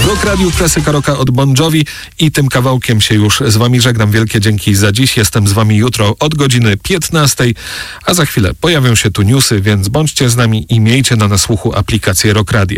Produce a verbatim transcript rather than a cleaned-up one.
Rock Radio Klasyka Rocka od Bon Jovi i tym kawałkiem się już z wami żegnam. Wielkie dzięki za dziś. Jestem z wami jutro od godziny piętnastej, a za chwilę pojawią się tu newsy, więc bądźcie z nami i miejcie na nasłuchu aplikację Rock Radio.